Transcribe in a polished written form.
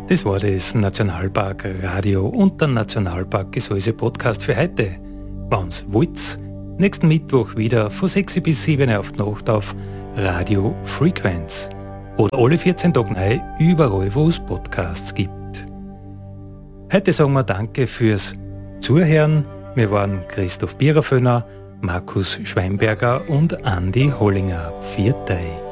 Das war das Nationalpark Radio und der Nationalpark Gesäuse Podcast für heute. Wenn's wollt's, nächsten Mittwoch wieder von 6 bis 7 auf die Nacht auf Radio Frequenz. Oder alle 14 Tage neu, überall wo es Podcasts gibt. Heute sagen wir Danke fürs Zuhören. Wir waren Christoph Biererföhner, Markus Schweinberger und Andi Hollinger. Viert euch.